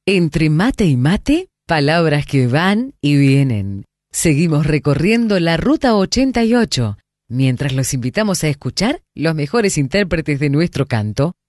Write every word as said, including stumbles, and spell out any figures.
Entre mate y mate, palabras que van y vienen. Seguimos recorriendo la Ruta ochenta y ocho, mientras los invitamos a escuchar los mejores intérpretes de nuestro canto.